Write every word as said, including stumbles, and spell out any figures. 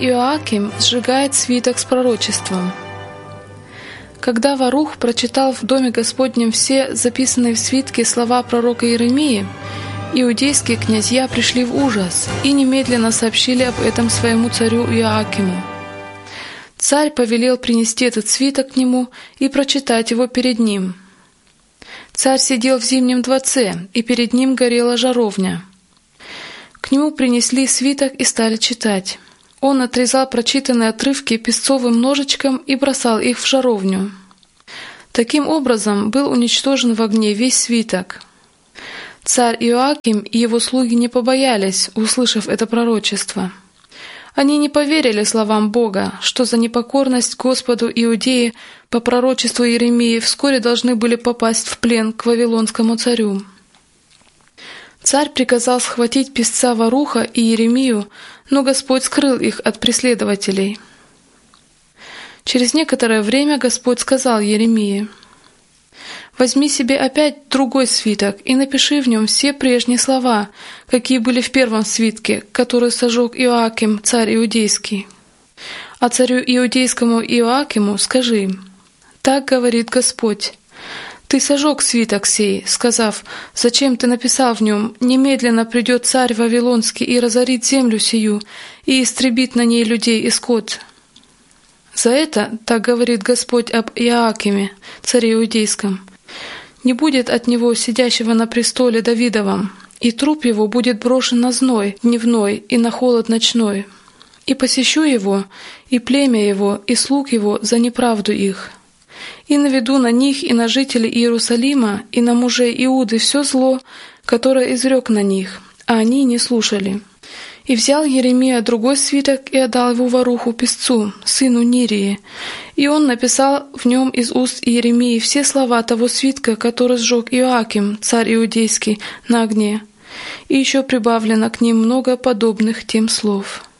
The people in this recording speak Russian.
Иоаким сжигает свиток с пророчеством. Когда Варух прочитал в доме Господнем все записанные в свитке слова пророка Иеремии, иудейские князья пришли в ужас и немедленно сообщили об этом своему царю Иоакиму. Царь повелел принести этот свиток к нему и прочитать его перед ним. Царь сидел в зимнем дворце, и перед ним горела жаровня. К нему принесли свиток и стали читать. Он отрезал прочитанные отрывки песцовым ножичком и бросал их в жаровню. Таким образом был уничтожен в огне весь свиток. Царь Иоаким и его слуги не побоялись, услышав это пророчество. Они не поверили словам Бога, что за непокорность Господу иудеи по пророчеству Иеремии вскоре должны были попасть в плен к вавилонскому царю. Царь приказал схватить песца Варуха и Иеремию, но Господь скрыл их от преследователей. Через некоторое время Господь сказал Иеремии: «Возьми себе опять другой свиток и напиши в нем все прежние слова, какие были в первом свитке, который сожег Иоаким, царь иудейский. А царю иудейскому Иоакиму скажи: так говорит Господь: ты сожег свиток сей, сказав: зачем ты написал в нем: немедленно придет царь Вавилонский и разорит землю сию, и истребит на ней людей и скот. За это, так говорит Господь об Иоакиме, царе иудейском, не будет от него сидящего на престоле Давидовом, и труп его будет брошен на зной дневной и на холод ночной. И посещу его, и племя его, и слуг его за неправду их. И наведу на них и на жителей Иерусалима, и на мужей Иуды все зло, которое изрек на них, а они не слушали». И взял Иеремия другой свиток и отдал его Варуху песцу, сыну Нирии, и он написал в нем из уст Иеремии все слова того свитка, который сжег Иоаким, царь иудейский, на огне, и еще прибавлено к ним много подобных тем слов.